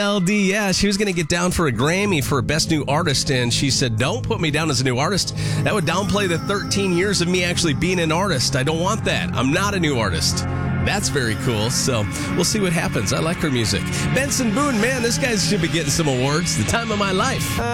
LD, yeah, she was going to get down for a Grammy for Best New Artist, and she said, don't put me down as a new artist. That would downplay the 13 years of me actually being an artist. I don't want that. I'm not a new artist. That's very cool, so we'll see what happens. I like her music. Benson Boone, man, this guy should be getting some awards. The time of my life.